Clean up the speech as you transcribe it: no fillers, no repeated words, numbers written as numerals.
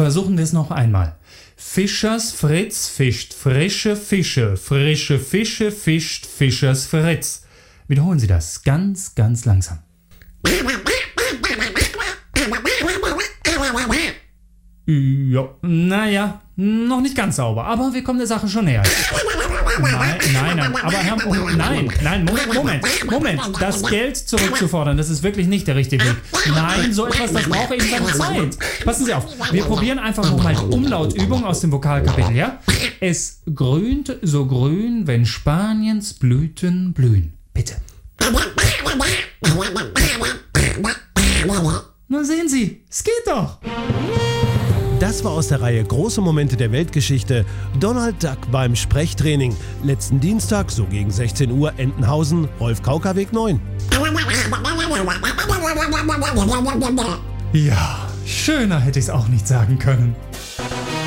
versuchen wir es noch einmal. Fischers Fritz fischt frische Fische. Frische Fische fischt Fischers Fritz. Wiederholen Sie das ganz, ganz langsam. Ja, naja, noch nicht ganz sauber, aber wir kommen der Sache schon näher. Nein, aber Herr, Moment, das Geld zurückzufordern, das ist wirklich nicht der richtige Weg. Nein, so etwas, das braucht eben seine Zeit. Passen Sie auf, wir probieren einfach nochmal die Umlautübung aus dem Vokalkapitel, ja? Es grünt so grün, wenn Spaniens Blüten blühen. Bitte. Na sehen Sie, es geht doch. Das war aus der Reihe Große Momente der Weltgeschichte Donald Duck beim Sprechtraining. Letzten Dienstag, so gegen 16 Uhr, Entenhausen, Rolf-Kauka-Weg 9. Ja, schöner hätte ich es auch nicht sagen können.